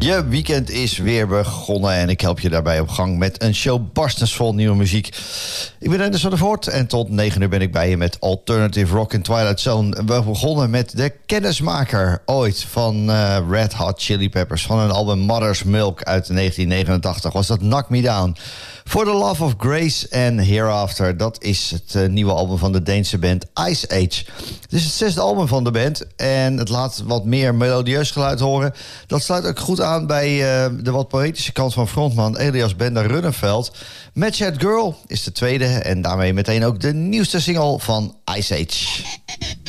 Je weekend is weer begonnen en ik help je daarbij op gang met een show barstensvol nieuwe muziek. Ik ben Dennis van der Voort en tot 9 uur ben ik bij je met Alternative Rock in Twilight Zone. We begonnen met de kennismaker ooit van Red Hot Chili Peppers. Van hun album Mother's Milk uit 1989 was dat Knock Me Down. For the Love of Grace and Hereafter. Dat is het nieuwe album van de Deense band Ice Age. Het is het 6e album van de band en het laat wat meer melodieus geluid horen. Dat sluit ook goed aan bij de wat poëtische kant van frontman Elias Benda Runnenveld. Match That Girl is de tweede en daarmee meteen ook de nieuwste single van Ice Age.